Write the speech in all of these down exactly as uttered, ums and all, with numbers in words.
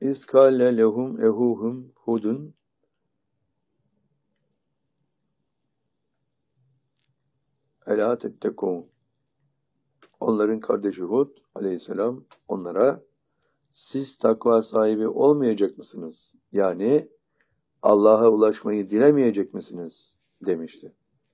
İskâle lehum ehuhum hudun elâ tettekûn. Onların kardeşi Hud aleyhisselam onlara siz takva sahibi olmayacak mısınız? Yani Allah'a ulaşmayı dilemeyecek misiniz? Demişti.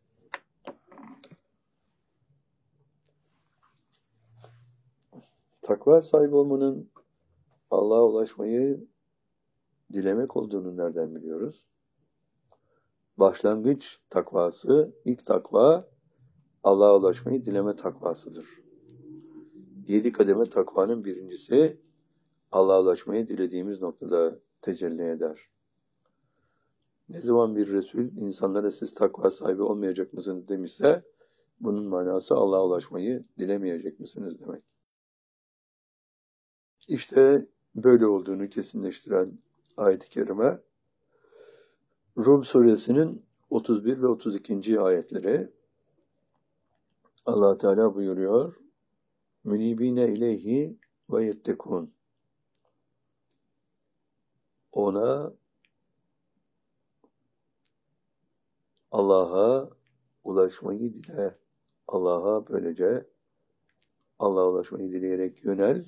Takva sahibi olmanın Allah'a ulaşmayı dilemek olduğunu nereden biliyoruz? Başlangıç takvası, ilk takva Allah'a ulaşmayı dileme takvasıdır. Yedi kademe takvanın birincisi Allah'a ulaşmayı dilediğimiz noktada tecelli eder. Ne zaman bir Resul insanlara siz takva sahibi olmayacak mısınız demişse bunun manası Allah'a ulaşmayı dilemeyecek misiniz demek. İşte böyle olduğunu kesinleştiren ayet-i kerime Rum suresinin otuz bir ve otuz ikinci ayetleri. Allah Teala buyuruyor: Münibine ileyhi ve yettekun. Ona, Allah'a ulaşmayı dile. Allah'a böylece Allah'a ulaşmayı dileyerek yönel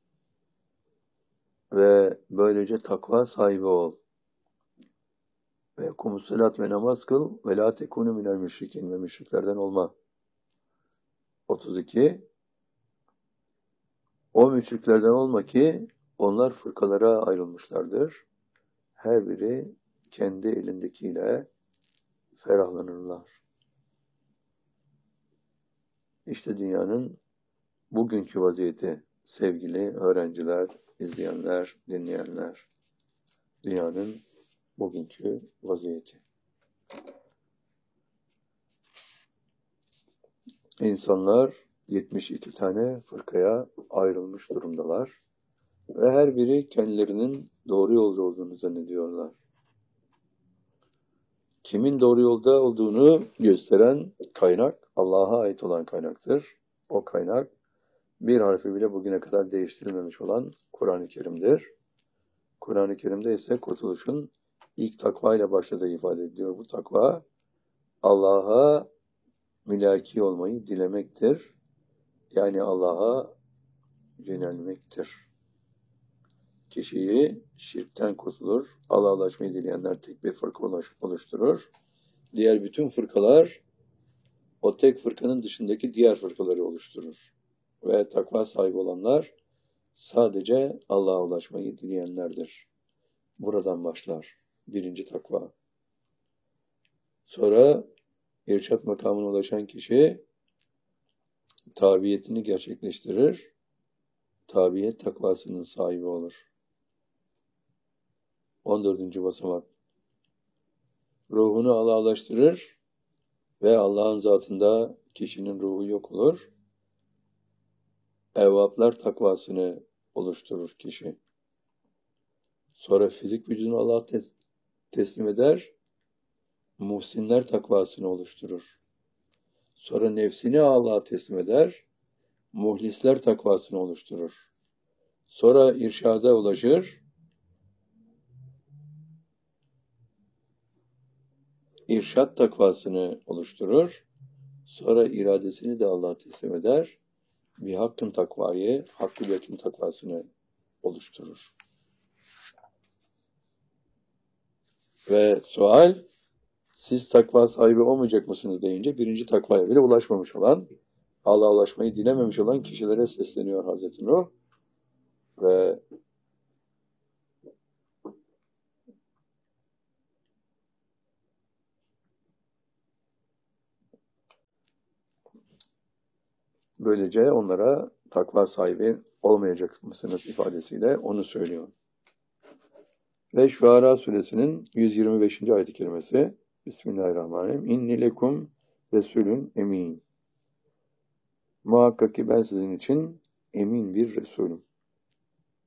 ve böylece takva sahibi ol. Ve kumussalat ve namaz kıl ve la tekunu minel müşrikin ve müşriklerden olma. otuz iki. O müşriklerden olma ki onlar fırkalara ayrılmışlardır. Her biri kendi elindekiyle ferahlanırlar. İşte dünyanın bugünkü vaziyeti sevgili öğrenciler, izleyenler, dinleyenler. Dünyanın bugünkü vaziyeti. İnsanlar yetmiş iki tane fırkaya ayrılmış durumdalar ve her biri kendilerinin doğru yolda olduğunu zannediyorlar. Kimin doğru yolda olduğunu gösteren kaynak Allah'a ait olan kaynaktır. O kaynak bir harfi bile bugüne kadar değiştirilmemiş olan Kur'an-ı Kerim'dir. Kur'an-ı Kerim'de ise kurtuluşun ilk takva ile başladığı ifade ediliyor. Bu takva Allah'a mülaki olmayı dilemektir. Yani Allah'a yönelmektir. Kişiyi şirkten kurtulur. Allah'a ulaşmayı dileyenler tek bir fırka oluşturur. Diğer bütün fırkalar o tek fırkanın dışındaki diğer fırkaları oluşturur. Ve takva sahibi olanlar sadece Allah'a ulaşmayı dileyenlerdir. Buradan başlar birinci takva. Sonra irşat makamına ulaşan kişi tabiyetini gerçekleştirir. Tabiyet takvasının sahibi olur. on dördüncü basamak. Ruhunu Allah'a ulaştırır ve Allah'ın zatında kişinin ruhu yok olur. Evvaplar takvasını oluşturur kişi. Sonra fizik vücudunu Allah'a tes- teslim eder. Muhsinler takvasını oluşturur. Sonra nefsini Allah'a teslim eder. Muhlisler takvasını oluşturur. Sonra irşada ulaşır. İrşad takvasını oluşturur. Sonra iradesini de Allah'a teslim eder. Bir hakkın takvayı, hakkı yakin takvasını oluşturur. Ve sual, siz takva sahibi olmayacak mısınız deyince birinci takvaya bile ulaşmamış olan, Allah'a ulaşmayı dilememiş olan kişilere sesleniyor Hazreti Nuh. Ve böylece onlara takva sahibi olmayacak mısınız ifadesiyle onu söylüyor. Ve Şuara suresinin yüz yirmi beşinci ayet-i kerimesi Bismillahirrahmanirrahim. İnni lekum resulün emin. Muhakkak ki ben sizin için emin bir Resulüm.